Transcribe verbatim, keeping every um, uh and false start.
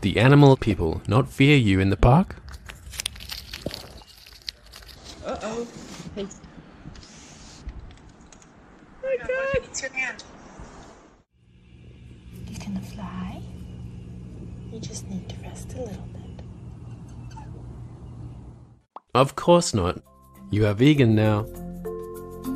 the animal people not fear you in the park? Uh-oh. Hey. Oh my God, it's your hand. You can fly. You just need to rest a little bit. Of course not. You are vegan now.